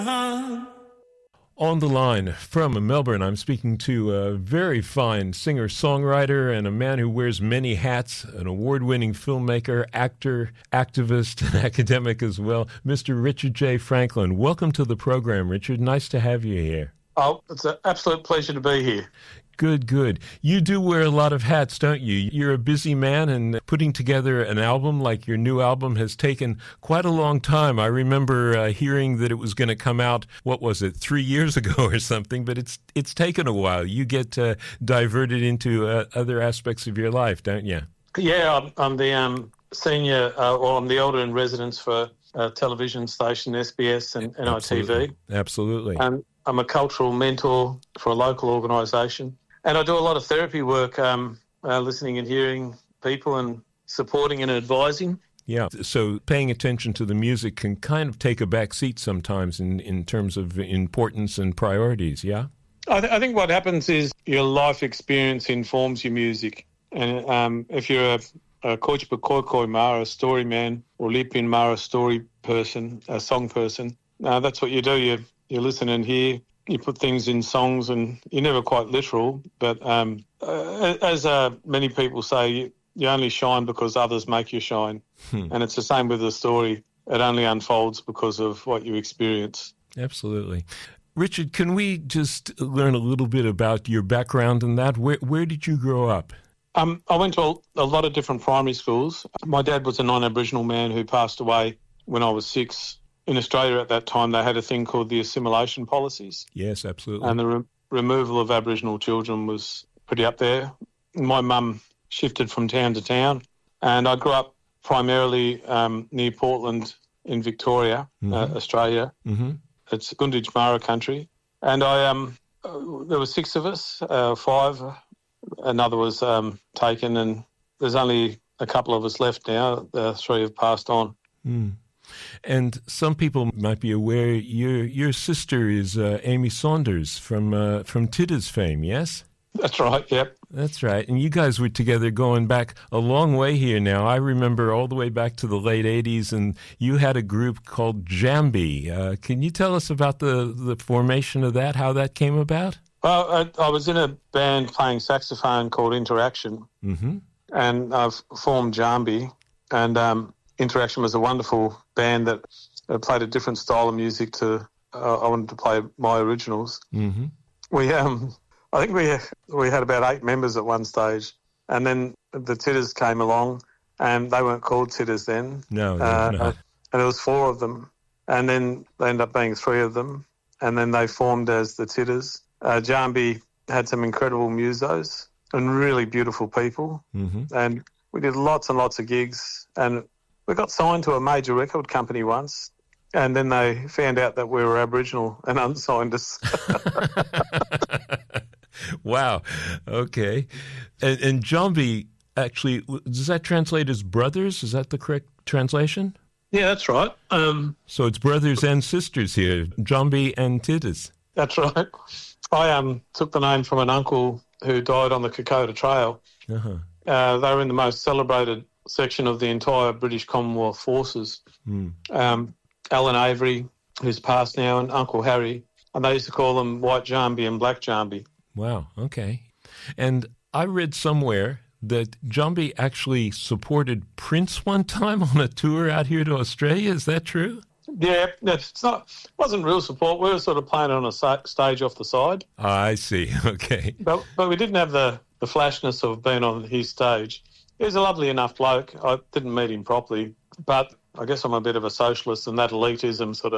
On the line from Melbourne, I'm speaking to a very fine singer-songwriter and a man who wears many hats, an award-winning filmmaker, actor, activist, and academic as well, Mr. Richard J. Franklin. Welcome to the program, Richard. Nice to have you here. Oh, it's an absolute pleasure to be here. Good, good. You do wear a lot of hats, don't you? You're a busy man, and putting together an album like your new album has taken quite a long time. I remember hearing that it was going to come out, 3 years ago or something, but it's taken a while. You get diverted into other aspects of your life, don't you? Yeah, I'm the senior, I'm the elder in residence for a television station, SBS and NITV. Absolutely. I'm a cultural mentor for a local organisation. And I do a lot of therapy work, listening and hearing people and supporting and advising. Yeah, so paying attention to the music can kind of take a back seat sometimes in terms of importance and priorities, yeah? I think what happens is your life experience informs your music. And if you're a Koichpa Koikoi Mara, a story man, or Lipin Mara, story person, a song person, that's what you do. You listen and hear. You put things in songs, and you're never quite literal. But as many people say, you only shine because others make you shine. And it's the same with the story. It only unfolds because of what you experience. Absolutely. Richard, can we just learn a little bit about your background in that? Where did you grow up? I went to a lot of different primary schools. My dad was a non-Aboriginal man who passed away when I was 6. In Australia at that time, they had a thing called the assimilation policies. Yes, absolutely. And the removal of Aboriginal children was pretty up there. My mum shifted from town to town, and I grew up primarily near Portland in Victoria, Australia. Mm-hmm. It's Gunditj Mara country. And there were 6 of us, 5. Another was taken, and there's only a couple of us left now. The 3 have passed on. Mm. And some people might be aware your sister is Amy Saunders from Tidders fame, yes? That's right, yep. That's right. And you guys were together going back a long way here now. I remember all the way back to the late 80s, and you had a group called Jambi. Can you tell us about the formation of that, how that came about? Well, I was in a band playing saxophone called Interaction, and I've formed Jambi, and Interaction was a wonderful band that played a different style of music to. I wanted to play my originals. Mm-hmm. I think we had about 8 members at one stage, and then the Tidders came along, and they weren't called Tidders then. No. And there was 4 of them, and then they ended up being 3 of them, and then they formed as the Tidders. Jambi had some incredible musos and really beautiful people, and we did lots and lots of gigs, and we got signed to a major record company once, and then they found out that we were Aboriginal and unsigned us. Wow. Okay. And Jambi, actually, does that translate as brothers? Is that the correct translation? Yeah, that's right. So it's brothers and sisters here, Jambi and Tidders. That's right. I took the name from an uncle who died on the Kokoda Trail. Uh-huh. They were in the most celebrated section of the entire British Commonwealth Forces. Alan Avery, who's passed now, and Uncle Harry, and they used to call them White Jambi and Black Jambi. Wow, okay. And I read somewhere that Jambi actually supported Prince one time on a tour out here to Australia. Is that true? Yeah, it wasn't real support. We were sort of playing on a stage off the side. I see, okay. But we didn't have the flashness of being on his stage. He was a lovely enough bloke. I didn't meet him properly, but I guess I'm a bit of a socialist, and that elitism sort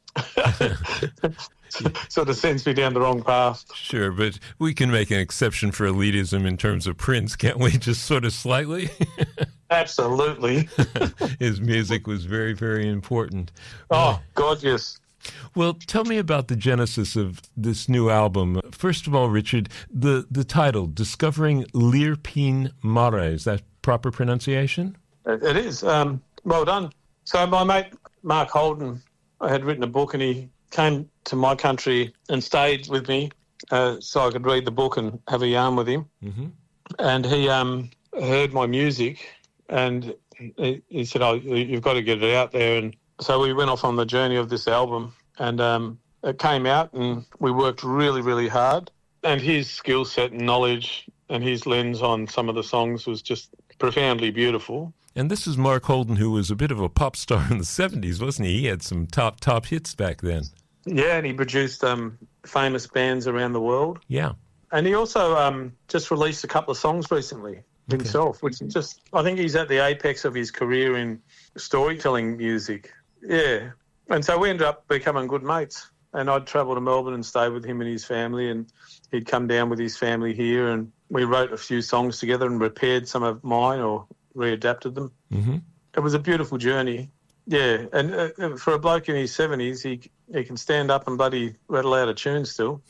of sends me down the wrong path. Sure, but we can make an exception for elitism in terms of Prince, can't we? Just sort of slightly? Absolutely. His music was very, very important. Oh, God, yes. Well, tell me about the genesis of this new album. First of all, Richard, the title, Discovering Lirpin Mara, is that proper pronunciation? It is. Well done. So my mate, Mark Holden, I had written a book, and he came to my country and stayed with me so I could read the book and have a yarn with him. Mm-hmm. And he heard my music, and he said, "Oh, you've got to get it out there." And so we went off on the journey of this album, And it came out and we worked really, really hard. And his skill set and knowledge and his lens on some of the songs was just profoundly beautiful. And this is Mark Holden, who was a bit of a pop star in the 70s, wasn't he? He had some top hits back then. Yeah, and he produced famous bands around the world. Yeah. And he also just released a couple of songs recently himself, which is just, I think he's at the apex of his career in storytelling music. Yeah. And so we ended up becoming good mates. And I'd travel to Melbourne and stay with him and his family, and he'd come down with his family here, and we wrote a few songs together and repaired some of mine or readapted them. Mm-hmm. It was a beautiful journey. Yeah, and for a bloke in his 70s, he can stand up and bloody rattle out a tune still.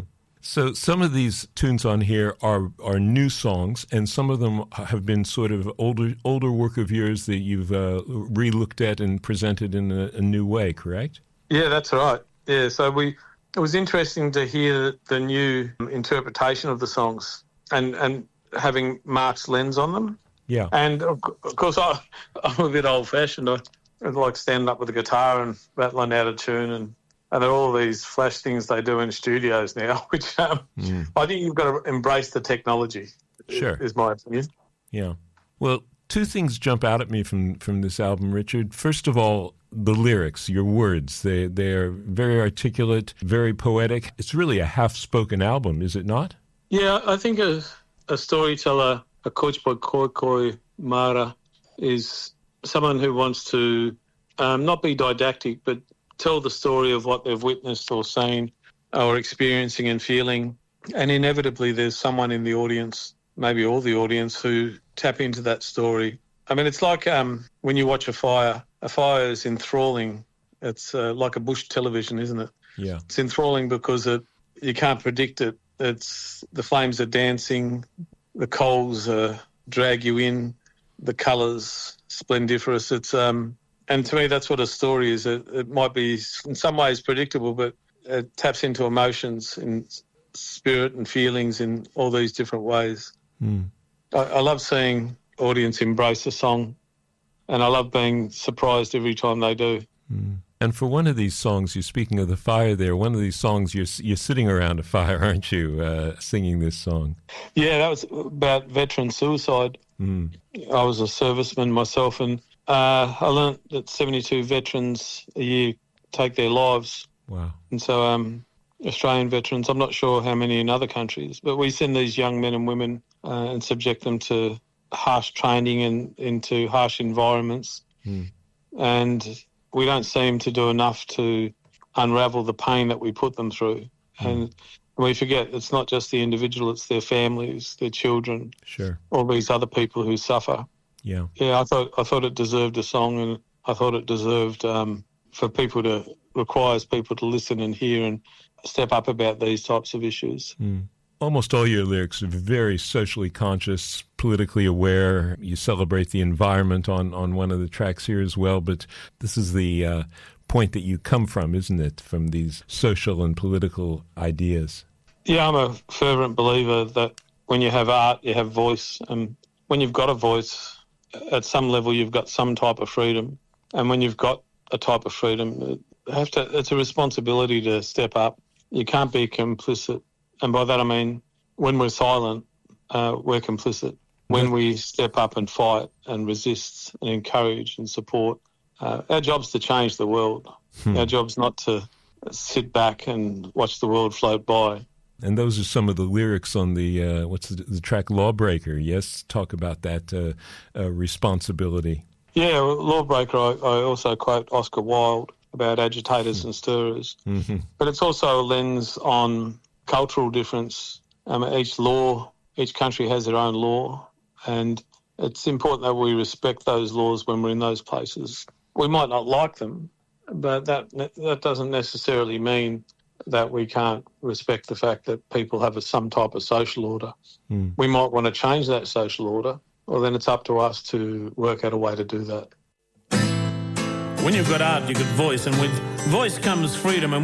So some of these tunes on here are new songs, and some of them have been sort of older work of yours that you've re-looked at and presented in a new way, correct? Yeah, that's right. Yeah, so it was interesting to hear the new interpretation of the songs and having Mark's lens on them. Yeah. And, of course, I'm a bit old-fashioned. I like standing up with a guitar and rattling out a tune, and there are all these flash things they do in studios now, which I think you've got to embrace the technology, sure, is my opinion. Yeah. Well, two things jump out at me from this album, Richard. First of all, the lyrics, your words, they are very articulate, very poetic. It's really a half-spoken album, is it not? Yeah, I think a storyteller, a Kochba Khoikhoi Mara, is someone who wants to not be didactic, but tell the story of what they've witnessed or seen or experiencing and feeling. And inevitably there's someone in the audience, maybe all the audience, who tap into that story. I mean, it's like when you watch a fire is enthralling. It's like a bush television, isn't it? Yeah. It's enthralling because you can't predict it. It's the flames are dancing, the coals drag you in, the colours splendiferous. It's and to me that's what a story is. It might be in some ways predictable, but it taps into emotions and spirit and feelings in all these different ways. I love seeing audience embrace a song, and I love being surprised every time they do. And for one of these songs, you're speaking of the fire there, one of these songs you're sitting around a fire, aren't you, singing this song? Yeah, that was about veteran suicide. I was a serviceman myself, and I learnt that 72 veterans a year take their lives. Wow. And so Australian veterans, I'm not sure how many in other countries, but we send these young men and women and subject them to harsh training and into harsh environments. And we don't seem to do enough to unravel the pain that we put them through. And we forget it's not just the individual, it's their families, their children, sure, all these other people who suffer. Yeah. Yeah, I thought it deserved a song, and I thought it deserved requires people to listen and hear and step up about these types of issues. Almost all your lyrics are very socially conscious, politically aware. You celebrate the environment on one of the tracks here as well, but this is the point that you come from, isn't it, from these social and political ideas? Yeah, I'm a fervent believer that when you have art, you have voice, and when you've got a voice, at some level you've got some type of freedom, and when you've got a type of freedom, it's a responsibility to step up. You can't be complicit. And by that I mean when we're silent, we're complicit. When we step up and fight and resist and encourage and support, our job's to change the world. Our job's not to sit back and watch the world float by. And those are some of the lyrics on the the track Lawbreaker, yes? Talk about that responsibility. Yeah, Lawbreaker, I also quote Oscar Wilde about agitators and stirrers. But it's also a lens on cultural difference. Each country has their own law, and it's important that we respect those laws when we're in those places. We might not like them, but that doesn't necessarily mean that we can't respect the fact that people have some type of social order. We might want to change that social order, well, then it's up to us to work out a way to do that. When you've got art, you've got voice, and with voice comes freedom. And